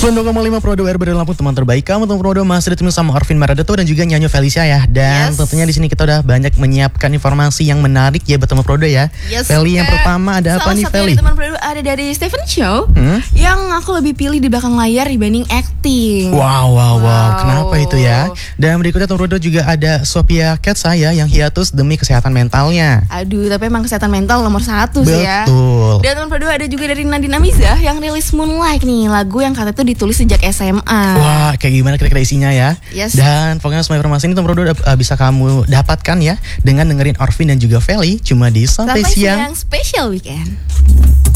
102,5 Prodo RB Lampung, teman terbaik kamu, teman Prodo masih ditemui sama Arvin Maradeto dan juga Nyanyo Felicia ya. Dan tentunya di sini kita udah banyak menyiapkan informasi yang menarik ya buat teman Prodo ya. Feli, yang pertama ada apa nih Feli? Teman Prodo ada dari Stephen Chow yang aku lebih pilih di belakang layar dibanding acting. Wow. Kenapa itu ya? Dan berikutnya teman Prodo juga ada Sophia Ketsa ya, yang hiatus demi kesehatan mentalnya. Aduh, tapi emang kesehatan mental nomor 1 sih ya. Betul. Dan teman Prodo ada juga dari Nadine Amizah yang rilis Moonlight nih, lagu yang katanya tuh ditulis sejak SMA. Wah, kayak gimana kira-kira isinya ya? Yes. Dan pokoknya semua informasi ini teman Prodo bisa kamu dapatkan ya dengan dengerin Arvin dan juga Feli cuma di Sampai Siang Special Weekend.